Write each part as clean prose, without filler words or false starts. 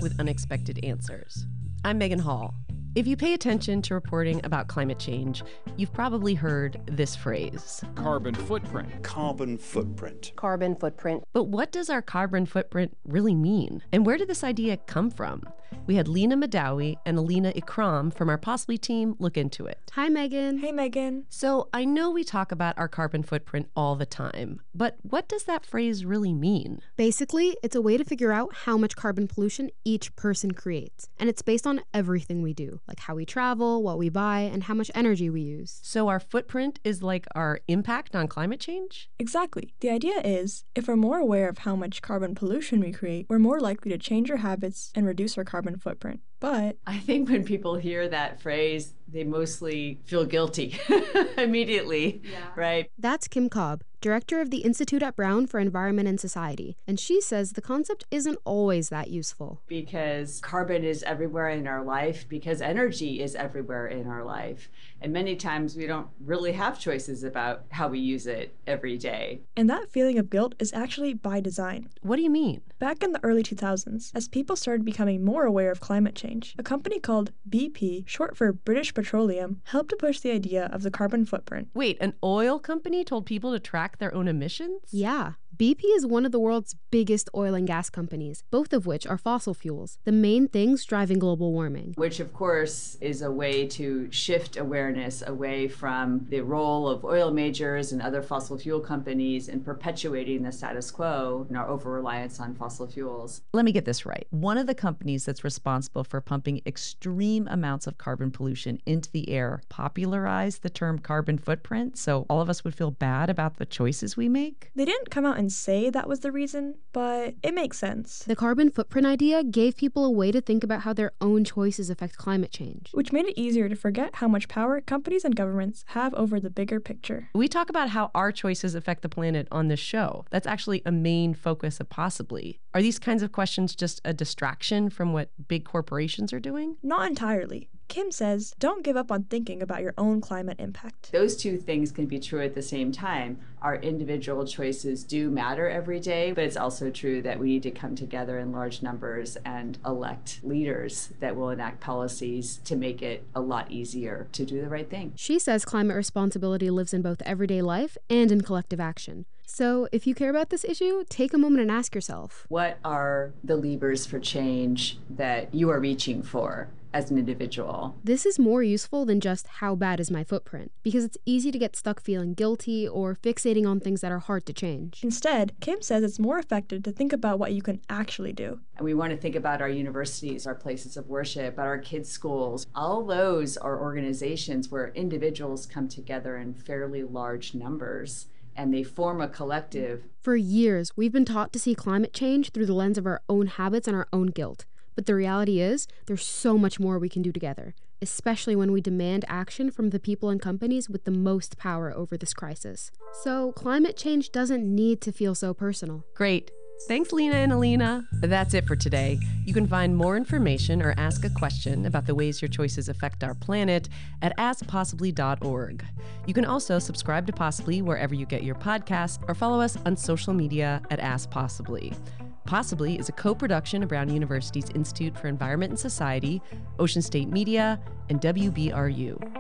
with unexpected answers. I'm Megan Hall. If you pay attention to reporting about climate change, you've probably heard this phrase. Carbon footprint. Carbon footprint. Carbon footprint. But what does our carbon footprint really mean? And where did this idea come from? We had Lena Madawi and Alina Ikram from our Possibly team look into it. Hi, Megan. Hey, Megan. So I know we talk about our carbon footprint all the time, but what does that phrase really mean? Basically, it's a way to figure out how much carbon pollution each person creates. And it's based on everything we do, like how we travel, what we buy, and how much energy we use. So our footprint is like our impact on climate change? Exactly. The idea is, if we're more aware of how much carbon pollution we create, we're more likely to change our habits and reduce our carbon footprint. But I think when people hear that phrase, they mostly feel guilty immediately, right? That's Kim Cobb, director of the Institute at Brown for Environment and Society, and she says the concept isn't always that useful. Because carbon is everywhere in our life, because energy is everywhere in our life. And many times we don't really have choices about how we use it every day. And that feeling of guilt is actually by design. What do you mean? Back in the early 2000s, as people started becoming more aware of climate change, a company called BP, short for British Petroleum, helped to push the idea of the carbon footprint. Wait, an oil company told people to track their own emissions? Yeah. BP is one of the world's biggest oil and gas companies, both of which are fossil fuels, the main things driving global warming. Which, of course, is a way to shift awareness away from the role of oil majors and other fossil fuel companies in perpetuating the status quo and our over-reliance on fossil fuels. Let me get this right. One of the companies that's responsible for pumping extreme amounts of carbon pollution into the air popularized the term carbon footprint, so all of us would feel bad about the choices we make? They didn't come out and say that was the reason, but it makes sense. The carbon footprint idea gave people a way to think about how their own choices affect climate change, which made it easier to forget how much power companies and governments have over the bigger picture. We talk about how our choices affect the planet on this show. That's actually a main focus of Possibly. Are these kinds of questions just a distraction from what big corporations are doing? Not entirely. Kim says, don't give up on thinking about your own climate impact. Those two things can be true at the same time. Our individual choices do matter every day, but it's also true that we need to come together in large numbers and elect leaders that will enact policies to make it a lot easier to do the right thing. She says climate responsibility lives in both everyday life and in collective action. So if you care about this issue, take a moment and ask yourself, what are the levers for change that you are reaching for as an individual? This is more useful than just how bad is my footprint, because it's easy to get stuck feeling guilty or fixating on things that are hard to change. Instead, Kim says it's more effective to think about what you can actually do. And we want to think about our universities, our places of worship, our kids' schools. All those are organizations where individuals come together in fairly large numbers, and they form a collective. For years, we've been taught to see climate change through the lens of our own habits and our own guilt. But the reality is, there's so much more we can do together, especially when we demand action from the people and companies with the most power over this crisis. So climate change doesn't need to feel so personal. Great. Thanks, Lena and Alina. That's it for today. You can find more information or ask a question about the ways your choices affect our planet at askpossibly.org. You can also subscribe to Possibly wherever you get your podcasts or follow us on social media at Ask Possibly. Possibly is a co-production of Brown University's Institute for Environment and Society, Ocean State Media, and WBRU.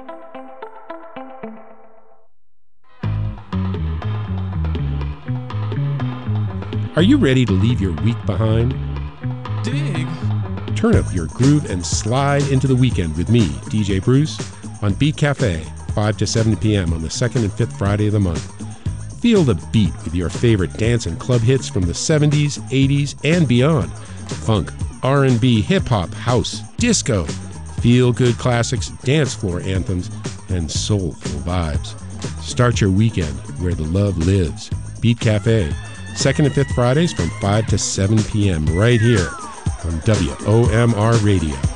Are you ready to leave your week behind? Dig! Turn up your groove and slide into the weekend with me, DJ Bruce, on Beat Cafe, 5 to 7 p.m. on the second and fifth Friday of the month. Feel the beat with your favorite dance and club hits from the 70s, 80s, and beyond. Funk, R&B, hip-hop, house, disco, feel-good classics, dance floor anthems, and soulful vibes. Start your weekend where the love lives. Beat Cafe, second and fifth Fridays from 5 to 7 p.m. right here on WOMR Radio.